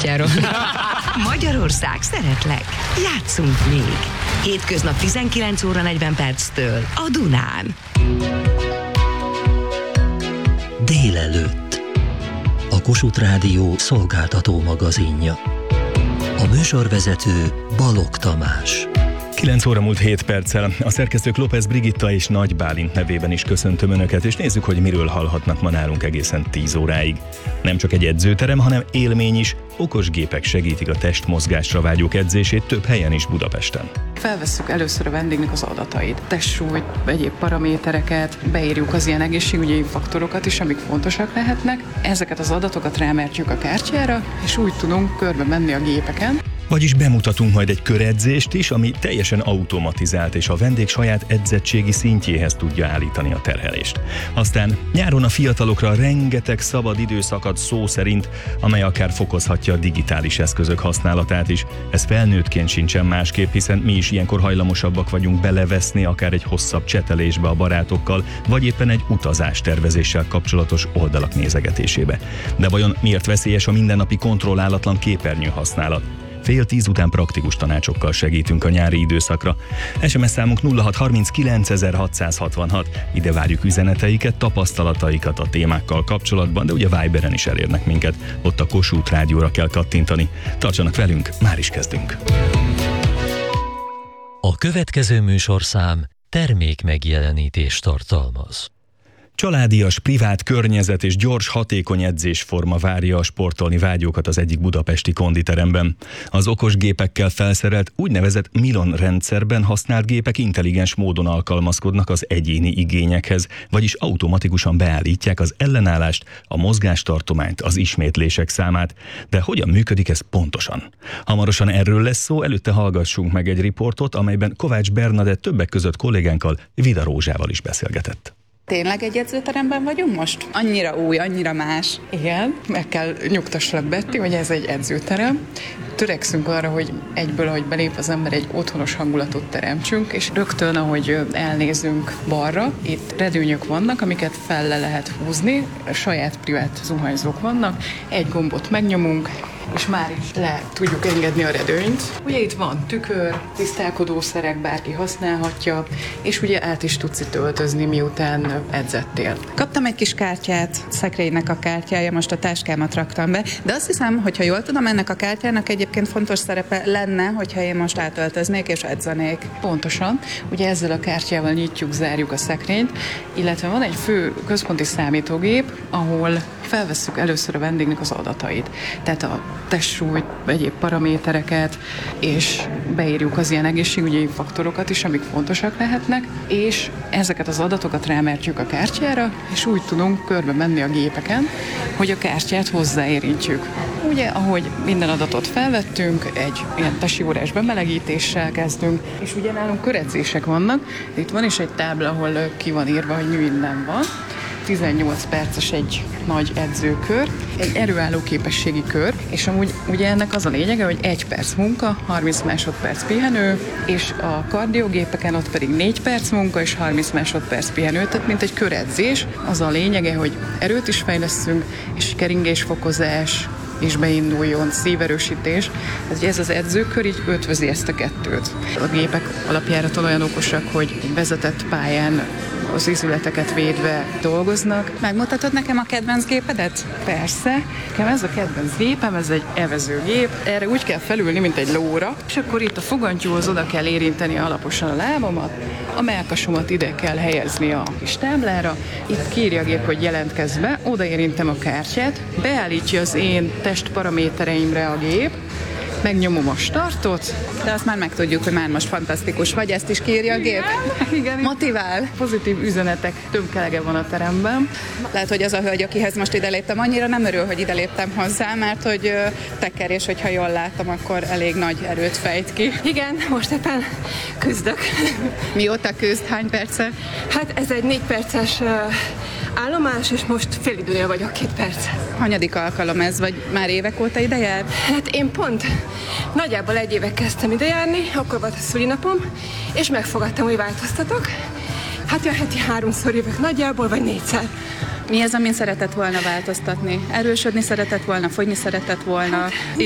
kártyáról. Magyarország, szeretlek! Játsszunk még! Hétköznap 19 óra 40 perctől a Dunán. Délelőtt. A Kossuth Rádió szolgáltató magazinja. A műsorvezető Balogh Tamás. 9 óra múlt 7 perccel. A szerkesztők López Brigitta és Nagy Bálint nevében is köszöntöm Önöket, és nézzük, hogy miről hallhatnak ma nálunk egészen 10 óráig. Nem csak egy edzőterem, hanem élmény is. Okos gépek segítik a testmozgásra vágyók edzését több helyen is Budapesten. Felvesszük először a vendégnek az adatait, testsúlyt, egyéb paramétereket, beírjuk az ilyen egészségügyi faktorokat is, amik fontosak lehetnek. Ezeket az adatokat rámertjük a kártyára, és úgy tudunk körbe menni a gépeken. Vagyis bemutatunk majd egy köredzést is, ami teljesen automatizált, és a vendég saját edzettségi szintjéhez tudja állítani a terhelést. Aztán nyáron a fiatalokra rengeteg szabad idő szakad szó szerint, amely akár fokozhatja a digitális eszközök használatát is. Ez felnőttként sincsen másképp, hiszen mi is ilyenkor hajlamosabbak vagyunk beleveszni akár egy hosszabb csetelésbe a barátokkal, vagy éppen egy utazástervezéssel kapcsolatos oldalak nézegetésébe. De vajon miért veszélyes a mindennapi kontrollálatlan képernyő használat? 9:30 után praktikus tanácsokkal segítünk a nyári időszakra. SMS számunk 0639 Ide várjuk üzeneteiket, tapasztalataikat a témákkal kapcsolatban, de ugye Viberen is elérnek minket. Ott a Kossuth Rádióra kell kattintani. Tartsanak velünk, már is kezdünk. A következő műsorszám termékmegjelenítést tartalmaz. Családias, privát környezet és gyors, hatékony edzésforma várja a sportolni vágyókat az egyik budapesti konditeremben. Az okos gépekkel felszerelt úgynevezett Milon rendszerben használt gépek intelligens módon alkalmazkodnak az egyéni igényekhez, vagyis automatikusan beállítják az ellenállást, a mozgástartományt, az ismétlések számát. De hogyan működik ez pontosan? Hamarosan erről lesz szó, előtte hallgassunk meg egy riportot, amelyben Kovács Bernadett többek között kollégánkkal, Vida Rózsával is beszélgetett. Tényleg egy edzőteremben vagyunk most? Annyira új, annyira más. Igen, meg kell nyugtassalak, Betty, hogy ez egy edzőterem. Törekszünk arra, hogy egyből, ahogy belép az ember, egy otthonos hangulatot teremtsünk, és rögtön, ahogy elnézünk balra, itt redőnyök vannak, amiket fel le lehet húzni, saját privát zuhanyzók vannak, egy gombot megnyomunk, és már is le tudjuk engedni a redőnyt. Ugye itt van tükör, tisztálkodószerek, bárki használhatja, és ugye át is tudsz itt öltözni, miután edzettél. Kaptam egy kis kártyát, szekrénynek a kártyája, most a táskámat raktam be, de azt hiszem, hogyha jól tudom, ennek a kártyának egyébként fontos szerepe lenne, hogyha én most átöltöznék és edzenék. Pontosan, ugye ezzel a kártyával nyitjuk, zárjuk a szekrényt, illetve van egy fő központi számítógép, ahol felvesszük először a vendégnek az adatait. Tehát a testsúlyt, egyéb paramétereket, és beírjuk az ilyen egészségügyi faktorokat is, amik fontosak lehetnek, és ezeket az adatokat rámertjük a kártyára, és úgy tudunk körbe menni a gépeken, hogy a kártyát hozzáérintjük. Ugye, ahogy minden adatot felvettünk, egy ilyen tesi órás bemelegítéssel kezdünk, és ugye nálunk köredzések vannak, itt van is egy tábla, ahol ki van írva, hogy mi minden van. 18 perces egy nagy edzőkör, egy erőálló képességi kör, és amúgy ugye ennek az a lényege, hogy 1 perc munka, 30 másodperc pihenő, és a kardiogépeken ott pedig 4 perc munka és 30 másodperc pihenő, tehát mint egy köredzés. Az a lényege, hogy erőt is fejlesztünk, és keringésfokozás, és beinduljon, szíverősítés. Ez az edzőkör így ötvözi ezt a kettőt. A gépek alapjáraton olyan okosak, hogy egy vezetett pályán az izületeket védve dolgoznak. Megmutatod nekem a kedvenc gépedet? Persze. Nekem ez a kedvenc gépem, ez egy evezőgép. Erre úgy kell felülni, mint egy lóra, és akkor itt a fogantyúhoz oda kell érinteni alaposan a lábamat, a mellkasomat ide kell helyezni a kis táblára, itt kiírja a gép, hogy jelentkezz be, odaérintem a kártyát, beállítja az én testparamétereimre a gép, megnyomom a startot. De azt már megtudjuk, hogy már most fantasztikus vagy, ezt is kiírja a gép? Igen. Motivál? Pozitív üzenetek, tömkelege van a teremben. Lehet, hogy az a hölgy, akihez most ide léptem, annyira nem örül, hogy ide léptem hozzá, mert hogy teker, és hogyha jól látom, akkor elég nagy erőt fejt ki. Igen, most éppen küzdök. Mióta küzd? Hány perce? Hát ez egy 4 perces állomás, és most fél időnél vagyok, 2 perc. Hanyadik alkalom ez, vagy már évek óta ide jár? Hát én pont nagyjából 1 éve kezdtem ide járni, akkor volt a szülinapom, és megfogadtam, hogy változtatok. Hát olyan heti 3-szor jövök nagyjából, vagy 4-szer. Mi az, amin szeretett volna változtatni? Erősödni szeretett volna, fogyni szeretett volna?